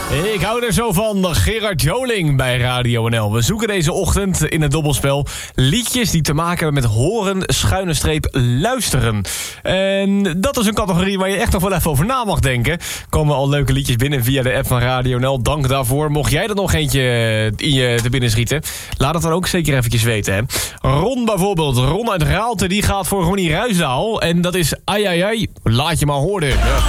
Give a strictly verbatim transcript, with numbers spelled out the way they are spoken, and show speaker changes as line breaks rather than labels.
Ik hou er zo van. Gerard Joling bij Radio N L. We zoeken deze ochtend in het dobbelspel liedjes die te maken hebben met horen, schuine streep, luisteren. En dat is een categorie waar je echt nog wel even over na mag denken. Komen al leuke liedjes binnen via de app van Radio N L. Dank daarvoor. Mocht jij er nog eentje in je te binnen schieten, laat het dan ook zeker eventjes weten. Hè? Ron bijvoorbeeld. Ron uit Raalte, die gaat voor Ronnie Ruisdaal. En dat is ai ai ai, laat je maar horen. Ja.